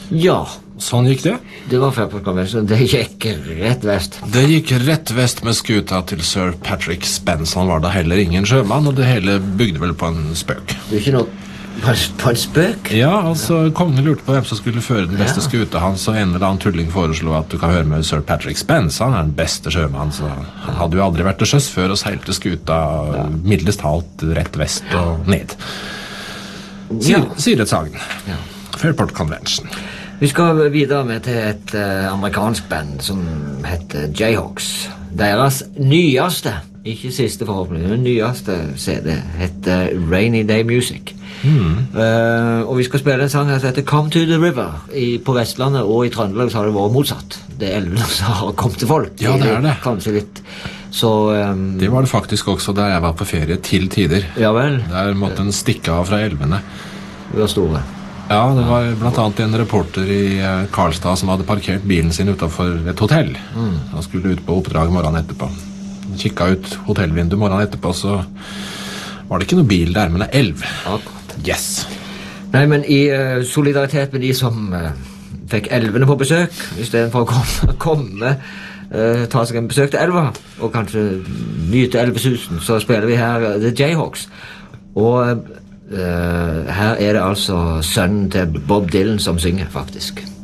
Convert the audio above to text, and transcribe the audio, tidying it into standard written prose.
Ja, Sånn gikk det. det var Fairport Convention. Det gikk rett vest. Det gikk rett vest med skuta til Sir Patrick Spence. Han var da heller ingen sjømann, og det hele bygde vel på en spøk. Det er ikke noe på en spøk? Ja, altså, kongen lurte på hvem som skulle føre den beste skuta hans, og en eller annen tulling foreslo at du kan høre med Sir Patrick Spence. Han den beste sjømann, så han hadde jo aldri vært til sjøs før og seilte skuta middels talt rett vest og ned. Sirettsagen. Ja. Fairport Convention. Vi skal videre med til et amerikansk band som heter Jayhawks. Deres nyeste, ikke siste forhåpentlig, men nyeste CD heter Rainy Day Music. Og vi skal spille en sang som heter Come to the River. På Vestlandet og i Trøndelag så har det vært motsatt. Det er elvene som har kommet til folk. Ja, det er det. Kanskje litt. Så, det var det faktisk også da jeg var på ferie til tider. Ja vel. Der måtte en stikke av fra elvene. Det var store. Ja, det var blant annet en reporter i Karlstad som hadde parkert bilen sin utenfor et hotell. Han skulle ut på oppdrag morgenen etterpå. Han kikket ut hotellvinduet morgenen etterpå, så var det ikke noe bil der, men en elv. Akkurat. Yes. Nei, men i solidaritet med de som fikk elvene på besøk, i stedet for å komme ta seg en besøk til elva, og kanskje nyte elvesusen, så spiller vi her The Jayhawks. Og her er det altså sønnen til Bob Dylan som synger, faktisk.